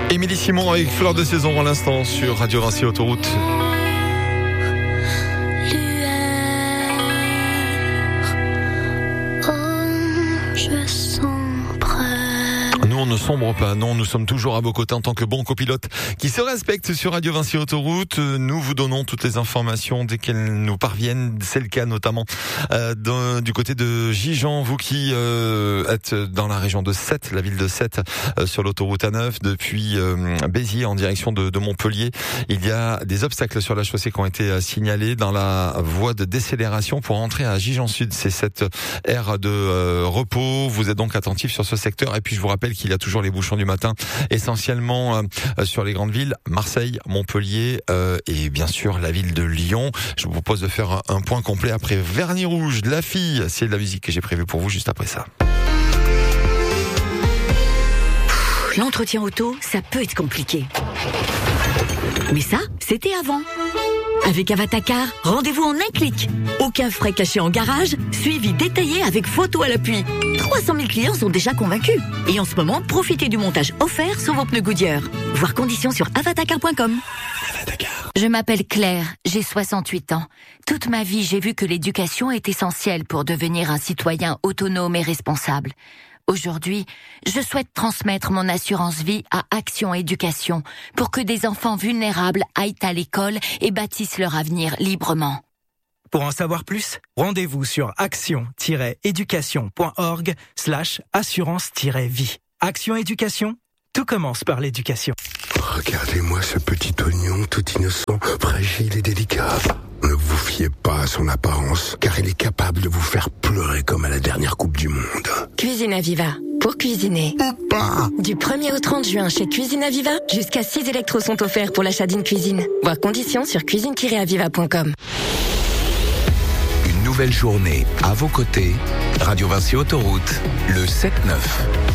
Émilie Simon avec Fleur de Saison à l'instant sur Radio Vinci Autoroute. On ne sombre pas, non, nous sommes toujours à vos côtés en tant que bons copilotes qui se respectent sur Radio Vinci Autoroute. Nous vous donnons toutes les informations dès qu'elles nous parviennent. C'est le cas notamment du côté de Gijon, vous qui êtes dans la région de Sète, la ville de Sète, sur l'autoroute A9 depuis Béziers en direction de Montpellier. Il y a des obstacles sur la chaussée qui ont été signalés dans la voie de décélération pour entrer à Gijon Sud. C'est cette aire de repos. Vous êtes donc attentifs sur ce secteur. Et puis je vous rappelle qu'il y a toujours les bouchons du matin, essentiellement sur les grandes villes, Marseille, Montpellier et bien sûr la ville de Lyon. Je vous propose de faire un point complet après Vernis Rouge, La Fille. C'est de la musique que j'ai prévue pour vous juste après ça. L'entretien auto, ça peut être compliqué. Mais ça, c'était avant. Avec Avatacar, rendez-vous en un clic. Aucun frais cachés en garage, suivi détaillé avec photo à l'appui. 300 000 clients sont déjà convaincus. Et en ce moment, profitez du montage offert sur vos pneus Goodyear. Voir conditions sur avatacar.com. Je m'appelle Claire, j'ai 68 ans. Toute ma vie, j'ai vu que l'éducation est essentielle pour devenir un citoyen autonome et responsable. Aujourd'hui, je souhaite transmettre mon assurance vie à Action Éducation pour que des enfants vulnérables aillent à l'école et bâtissent leur avenir librement. Pour en savoir plus, rendez-vous sur action-éducation.org/assurance-vie. Action Éducation, tout commence par l'éducation. Regardez-moi ce petit oignon tout innocent, fragile et délicat. Ne vous fiez pas à son apparence, car il est capable de vous faire pleurer comme à la dernière Coupe du Monde. Cuisine Aviva, pour cuisiner. Papa. Du 1er au 30 juin chez Cuisine Aviva, jusqu'à 6 électros sont offerts pour l'achat d'une cuisine. Voir conditions sur cuisine-aviva.com. Une nouvelle journée à vos côtés. Radio Vinci Autoroute, le 7-9.